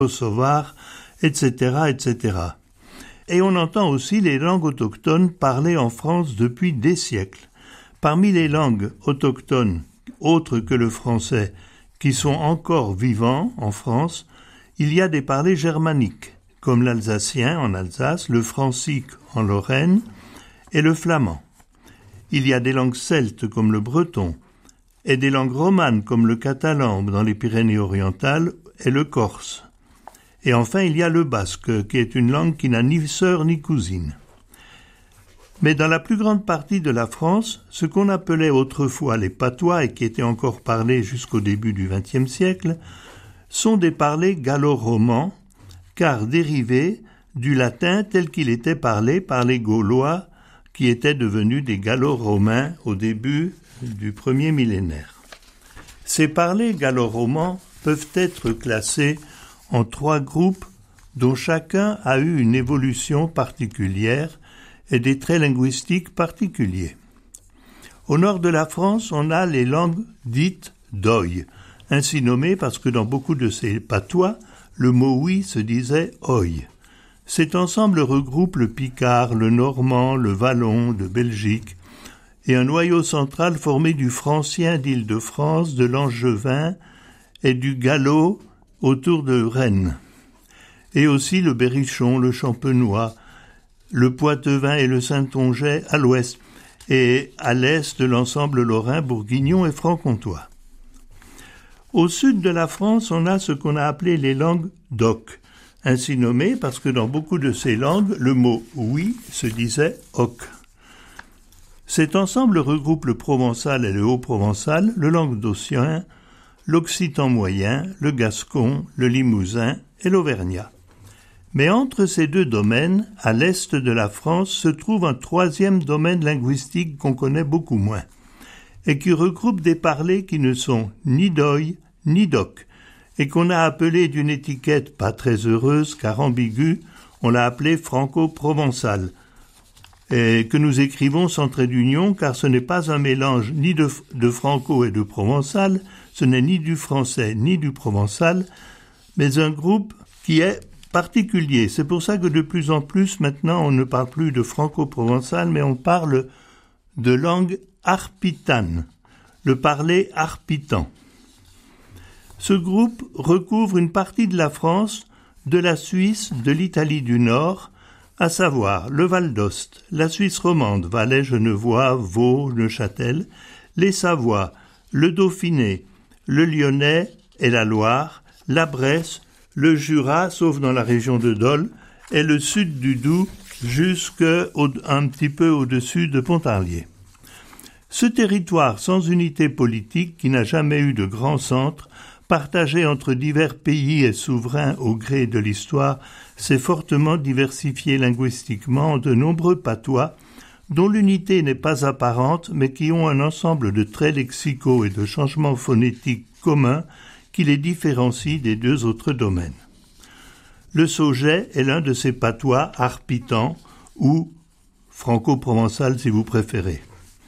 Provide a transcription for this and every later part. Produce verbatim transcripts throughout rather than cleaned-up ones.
kosovar, et cetera, et cetera. Et on entend aussi les langues autochtones parlées en France depuis des siècles. Parmi les langues autochtones, autres que le français, qui sont encore vivants en France, il y a des parlers germaniques, comme l'alsacien en Alsace, le francique en Lorraine et le flamand. Il y a des langues celtes comme le breton, et des langues romanes comme le catalan dans les Pyrénées-Orientales et le corse. Et enfin, il y a le basque, qui est une langue qui n'a ni sœur ni cousine. Mais dans la plus grande partie de la France, ce qu'on appelait autrefois les patois et qui étaient encore parlés jusqu'au début du vingtième siècle, sont des parlers gallo-romans, car dérivés du latin tel qu'il était parlé par les Gaulois, qui étaient devenus des gallo-romains au début du premier millénaire. Ces parlers gallo-romans peuvent être classés en trois groupes dont chacun a eu une évolution particulière et des traits linguistiques particuliers. Au nord de la France, on a les langues dites d'oï, ainsi nommées parce que dans beaucoup de ces patois, le mot oui se disait oï. Cet ensemble regroupe le picard, le normand, le wallon de Belgique, et un noyau central formé du francien d'Île-de-France, de l'angevin et du gallo autour de Rennes, et aussi le berrichon, le champenois, le poitevin et le saintongeais à l'ouest, et à l'est de l'ensemble lorrain, bourguignon et franc-comtois. Au sud de la France, on a ce qu'on a appelé les langues d'oc, ainsi nommées parce que dans beaucoup de ces langues, le mot « oui » se disait « oc ». Cet ensemble regroupe le provençal et le haut-provençal, le languedocien, l'occitan moyen, le gascon, le limousin et l'auvergnat. Mais entre ces deux domaines, à l'est de la France, se trouve un troisième domaine linguistique qu'on connaît beaucoup moins, et qui regroupe des parlers qui ne sont ni d'oï ni d'oc, et qu'on a appelé d'une étiquette pas très heureuse car ambiguë, on l'a appelé franco-provençal, et que nous écrivons sans trait d'union car ce n'est pas un mélange ni de, de franco et de provençal, ce n'est ni du français ni du provençal, mais un groupe qui est particulier. C'est pour ça que de plus en plus maintenant on ne parle plus de franco-provençal, mais on parle de langue arpitane, le parler arpitan. Ce groupe recouvre une partie de la France, de la Suisse, de l'Italie du Nord, à savoir le Val d'Ost, la Suisse romande, Valais, Genevois, Vaud, Neuchâtel, les Savoies, le Dauphiné, le Lyonnais et la Loire, la Bresse, le Jura, sauf dans la région de Dole, et le sud du Doubs, jusqu'un petit peu au-dessus de Pontarlier. Ce territoire sans unité politique, qui n'a jamais eu de grand centre, partagé entre divers pays et souverains au gré de l'histoire, s'est fortement diversifié linguistiquement en de nombreux patois, dont l'unité n'est pas apparente, mais qui ont un ensemble de traits lexicaux et de changements phonétiques communs qui les différencient des deux autres domaines. Le sauget est l'un de ces patois arpitans, ou franco-provençal si vous préférez.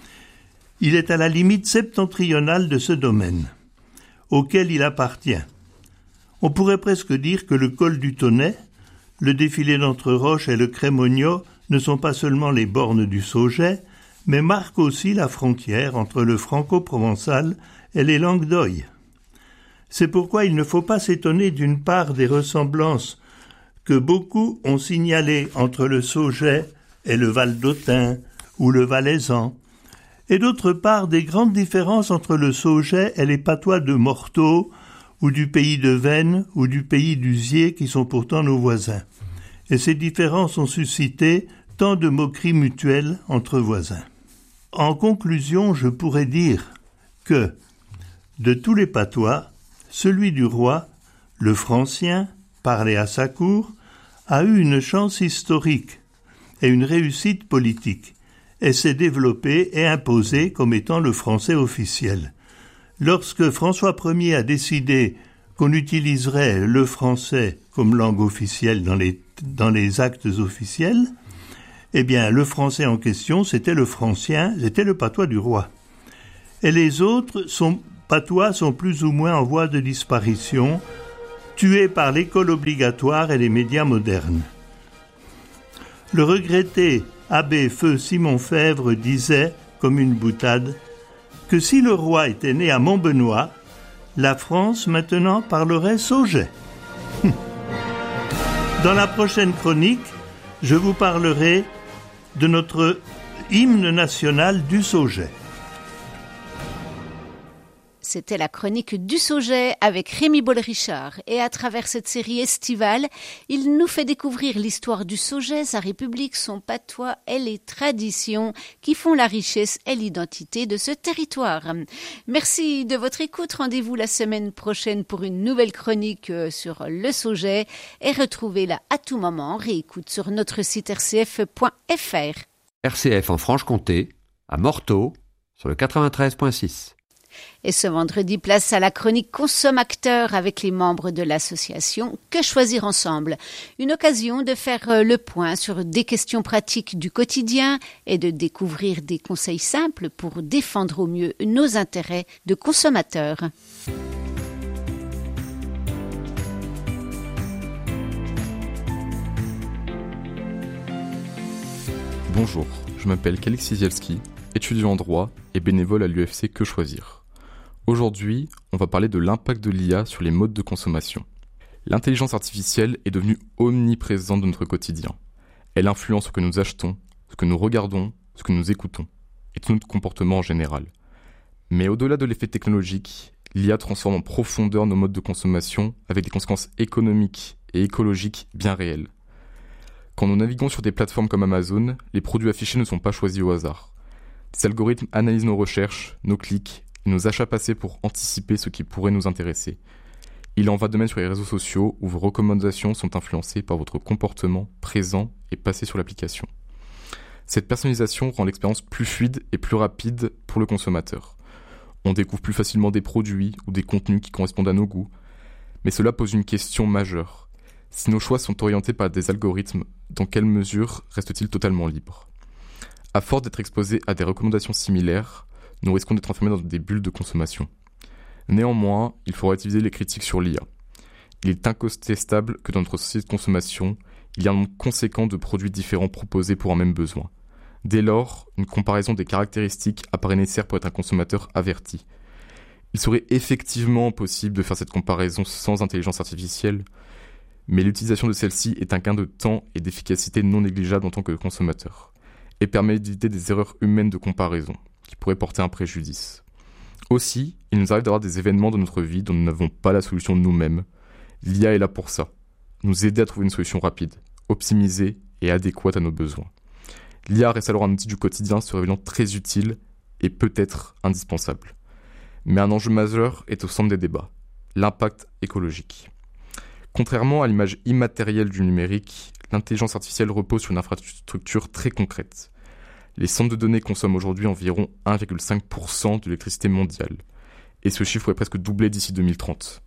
Il est à la limite septentrionale de ce domaine, auquel il appartient. On pourrait presque dire que le col du Tonnet, le défilé d'Entre-Roches et le Crémogno ne sont pas seulement les bornes du Sauget, mais marquent aussi la frontière entre le franco-provençal et les langues d'oï. C'est pourquoi il ne faut pas s'étonner d'une part des ressemblances que beaucoup ont signalées entre le Sauget et le Val d'Autun ou le Valaisan, et d'autre part des grandes différences entre le Sauget et les patois de Morteau ou du pays de Veynes ou du pays d'Uzier qui sont pourtant nos voisins. Et ces différences ont suscité tant de moqueries mutuelles entre voisins. En conclusion, je pourrais dire que, de tous les patois, celui du roi, le francien, parlé à sa cour, a eu une chance historique et une réussite politique, et s'est développé et imposé comme étant le français officiel. Lorsque François Ier a décidé qu'on utiliserait le français comme langue officielle dans les, dans les actes officiels, eh bien, le français en question, c'était le francien, c'était le patois du roi. Et les autres sont, patois sont plus ou moins en voie de disparition, tués par l'école obligatoire et les médias modernes. Le regretté abbé Feu Simon Fèvre disait, comme une boutade, que si le roi était né à Montbenoît, la France maintenant parlerait Sauget. Dans la prochaine chronique, je vous parlerai de notre hymne national du Sauget. C'était la chronique du Sauget avec Rémi Boll-Richard. Et à travers cette série estivale, il nous fait découvrir l'histoire du Sauget, sa république, son patois et les traditions qui font la richesse et l'identité de ce territoire. Merci de votre écoute. Rendez-vous la semaine prochaine pour une nouvelle chronique sur le Sauget et retrouvez-la à tout moment en réécoute sur notre site r c f point f r. R C F en Franche-Comté, à Morteau, sur le quatre-vingt-treize point six. Et ce vendredi, place à la chronique Consomacteur avec les membres de l'association Que choisir ensemble. Une occasion de faire le point sur des questions pratiques du quotidien et de découvrir des conseils simples pour défendre au mieux nos intérêts de consommateurs. Bonjour, je m'appelle Kalix Sizielski, étudiant en droit et bénévole à l'U F C Que choisir. Aujourd'hui, on va parler de l'impact de l'I A sur les modes de consommation. L'intelligence artificielle est devenue omniprésente dans notre quotidien. Elle influence ce que nous achetons, ce que nous regardons, ce que nous écoutons, et tout notre comportement en général. Mais au-delà de l'effet technologique, l'I A transforme en profondeur nos modes de consommation avec des conséquences économiques et écologiques bien réelles. Quand nous naviguons sur des plateformes comme Amazon, les produits affichés ne sont pas choisis au hasard. Des algorithmes analysent nos recherches, nos clics et nos achats passés pour anticiper ce qui pourrait nous intéresser. Il en va de même sur les réseaux sociaux où vos recommandations sont influencées par votre comportement présent et passé sur l'application. Cette personnalisation rend l'expérience plus fluide et plus rapide pour le consommateur. On découvre plus facilement des produits ou des contenus qui correspondent à nos goûts, mais cela pose une question majeure. Si nos choix sont orientés par des algorithmes, dans quelle mesure restent-ils totalement libres ? À force d'être exposés à des recommandations similaires, nous risquons d'être enfermés dans des bulles de consommation. Néanmoins, il faut relativiser les critiques sur l'I A. Il est incontestable que dans notre société de consommation, il y a un nombre conséquent de produits différents proposés pour un même besoin. Dès lors, une comparaison des caractéristiques apparaît nécessaire pour être un consommateur averti. Il serait effectivement possible de faire cette comparaison sans intelligence artificielle, mais l'utilisation de celle-ci est un gain de temps et d'efficacité non négligeable en tant que consommateur, et permet d'éviter des erreurs humaines de comparaison, qui pourraient porter un préjudice. Aussi, il nous arrive d'avoir des événements dans notre vie dont nous n'avons pas la solution nous-mêmes. L'I A est là pour ça, nous aider à trouver une solution rapide, optimisée et adéquate à nos besoins. L'I A reste alors un outil du quotidien se révélant très utile et peut-être indispensable. Mais un enjeu majeur est au centre des débats, l'impact écologique. Contrairement à l'image immatérielle du numérique, l'intelligence artificielle repose sur une infrastructure très concrète. Les centres de données consomment aujourd'hui environ un virgule cinq pour cent de l'électricité mondiale, et ce chiffre pourrait presque doubler d'ici deux mille trente,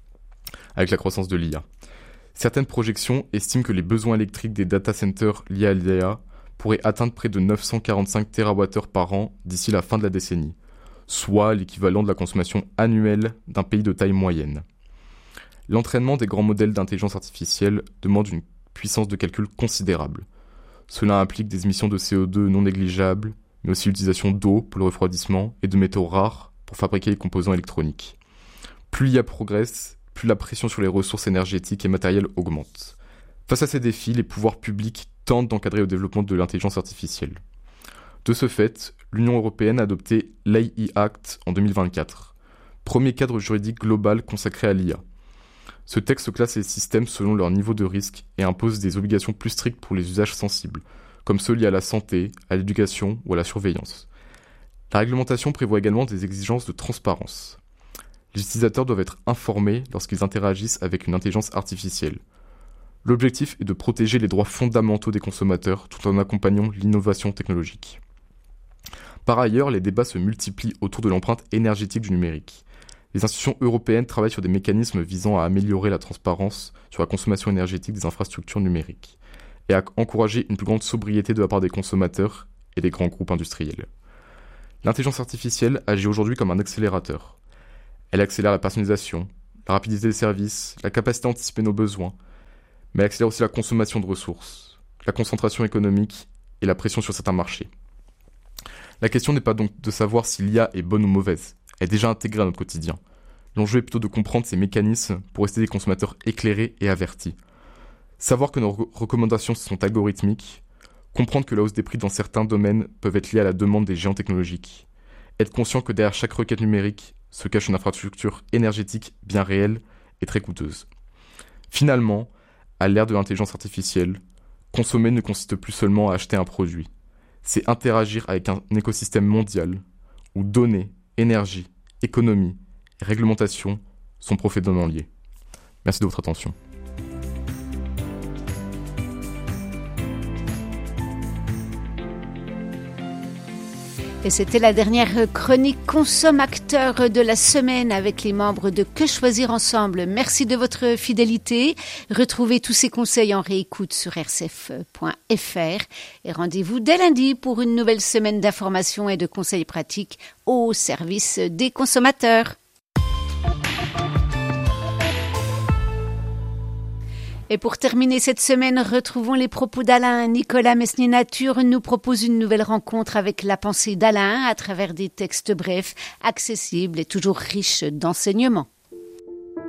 avec la croissance de l'I A. Certaines projections estiment que les besoins électriques des data centers liés à l'I A pourraient atteindre près de neuf cent quarante-cinq térawattheures par an d'ici la fin de la décennie, soit l'équivalent de la consommation annuelle d'un pays de taille moyenne. L'entraînement des grands modèles d'intelligence artificielle demande une puissance de calcul considérable. Cela implique des émissions de C O deux non négligeables, mais aussi l'utilisation d'eau pour le refroidissement et de métaux rares pour fabriquer les composants électroniques. Plus l'I A progresse, plus la pression sur les ressources énergétiques et matérielles augmente. Face à ces défis, les pouvoirs publics tentent d'encadrer le développement de l'intelligence artificielle. De ce fait, l'Union européenne a adopté l'A I Act en deux mille vingt-quatre, premier cadre juridique global consacré à l'I A. Ce texte classe les systèmes selon leur niveau de risque et impose des obligations plus strictes pour les usages sensibles, comme ceux liés à la santé, à l'éducation ou à la surveillance. La réglementation prévoit également des exigences de transparence. Les utilisateurs doivent être informés lorsqu'ils interagissent avec une intelligence artificielle. L'objectif est de protéger les droits fondamentaux des consommateurs tout en accompagnant l'innovation technologique. Par ailleurs, les débats se multiplient autour de l'empreinte énergétique du numérique. Les institutions européennes travaillent sur des mécanismes visant à améliorer la transparence sur la consommation énergétique des infrastructures numériques et à encourager une plus grande sobriété de la part des consommateurs et des grands groupes industriels. L'intelligence artificielle agit aujourd'hui comme un accélérateur. Elle accélère la personnalisation, la rapidité des services, la capacité à anticiper nos besoins, mais elle accélère aussi la consommation de ressources, la concentration économique et la pression sur certains marchés. La question n'est pas donc de savoir si l'I A est bonne ou mauvaise, elle est déjà intégrée à notre quotidien. L'enjeu est plutôt de comprendre ces mécanismes pour rester des consommateurs éclairés et avertis. Savoir que nos recommandations sont algorithmiques, comprendre que la hausse des prix dans certains domaines peuvent être liée à la demande des géants technologiques, être conscient que derrière chaque requête numérique se cache une infrastructure énergétique bien réelle et très coûteuse. Finalement, à l'ère de l'intelligence artificielle, consommer ne consiste plus seulement à acheter un produit. C'est interagir avec un écosystème mondial où données, énergie, économie et réglementation sont profondément liées. Merci de votre attention. Et c'était la dernière chronique Consomme-Acteur de la semaine avec les membres de Que Choisir Ensemble. Merci de votre fidélité. Retrouvez tous ces conseils en réécoute sur r c f point f r et rendez-vous dès lundi pour une nouvelle semaine d'informations et de conseils pratiques au service des consommateurs. Et pour terminer cette semaine, retrouvons les propos d'Alain. Nicolas Mesnier-Nature nous propose une nouvelle rencontre avec la pensée d'Alain à travers des textes brefs, accessibles et toujours riches d'enseignements.